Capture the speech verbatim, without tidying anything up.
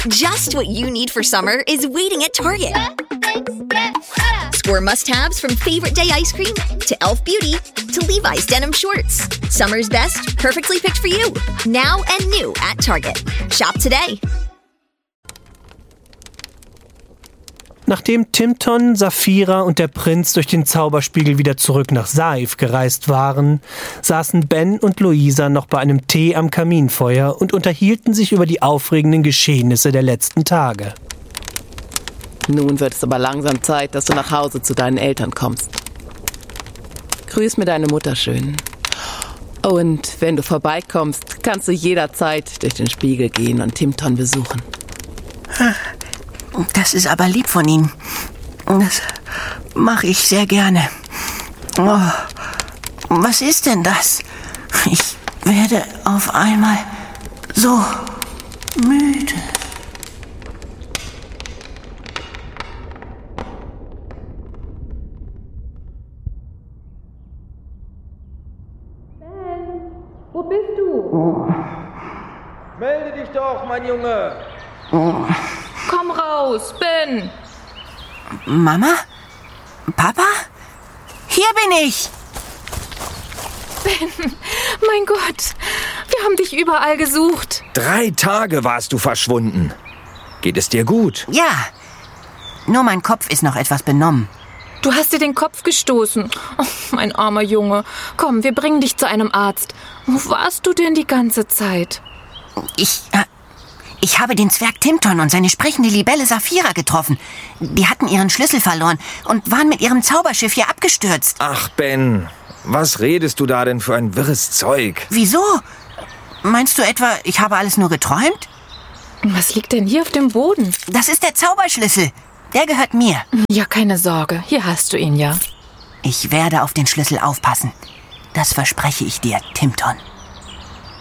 Just what you need for summer is waiting at Target. Score must-haves from favorite day ice cream to e l f Beauty to Levi's denim shorts. Summer's best, perfectly picked for you. Now and new at Target. Shop today. Nachdem Timton, Saphira und der Prinz durch den Zauberspiegel wieder zurück nach Saif gereist waren, saßen Ben und Luisa noch bei einem Tee am Kaminfeuer und unterhielten sich über die aufregenden Geschehnisse der letzten Tage. Nun wird es aber langsam Zeit, dass du nach Hause zu deinen Eltern kommst. Grüß mir deine Mutter schön. Und wenn du vorbeikommst, kannst du jederzeit durch den Spiegel gehen und Timton besuchen. Das ist aber lieb von Ihnen. Das mache ich sehr gerne. Oh, was ist denn das? Ich werde auf einmal so müde. Ben, wo bist du? Oh. Melde dich doch, mein Junge. Oh. Komm raus, Ben. Mama? Papa? Hier bin ich. Ben, mein Gott, wir haben dich überall gesucht. Drei Tage warst du verschwunden. Geht es dir gut? Ja, nur mein Kopf ist noch etwas benommen. Du hast dir den Kopf gestoßen. Oh, mein armer Junge. Komm, wir bringen dich zu einem Arzt. Wo warst du denn die ganze Zeit? Ich... Äh, Ich habe den Zwerg Timton und seine sprechende Libelle Saphira getroffen. Die hatten ihren Schlüssel verloren und waren mit ihrem Zauberschiff hier abgestürzt. Ach, Ben, was redest du da denn für ein wirres Zeug? Wieso? Meinst du etwa, ich habe alles nur geträumt? Was liegt denn hier auf dem Boden? Das ist der Zauberschlüssel. Der gehört mir. Ja, keine Sorge. Hier hast du ihn ja. Ich werde auf den Schlüssel aufpassen. Das verspreche ich dir, Timton.